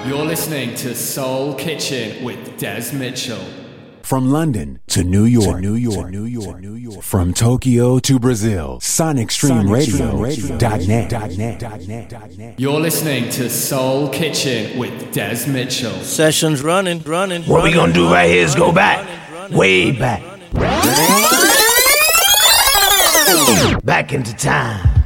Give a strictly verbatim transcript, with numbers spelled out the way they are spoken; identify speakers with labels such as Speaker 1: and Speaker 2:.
Speaker 1: You're listening to Soul Kitchen with Des Mitchell.
Speaker 2: From London to New York, to New York, to New York, to New York. From Tokyo to Brazil, Sonic Stream Radio dot net.
Speaker 1: You're listening to Soul Kitchen with Des Mitchell.
Speaker 3: Sessions running, running.
Speaker 4: What
Speaker 3: running,
Speaker 4: we gonna do
Speaker 3: running,
Speaker 4: right here is go
Speaker 3: running,
Speaker 4: back,
Speaker 3: running,
Speaker 4: way
Speaker 3: running,
Speaker 4: back,
Speaker 3: running.
Speaker 4: back into time.